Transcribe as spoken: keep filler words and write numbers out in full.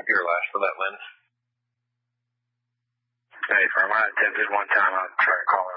Your last for that lens. Hey, firm, I attempted one time. I'll try to call